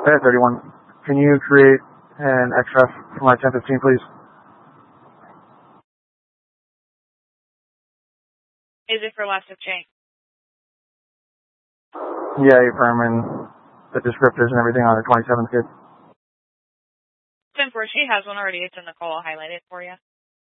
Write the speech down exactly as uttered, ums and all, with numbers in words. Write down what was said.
Hey, thirty-one. Can you create an X F for my ten fifteen, please? Is it for lots of change? Yeah, you firm and the descriptors and everything on the twenty-seventh kid. ten four, she has one already. It's in the call. I'll highlight it for you.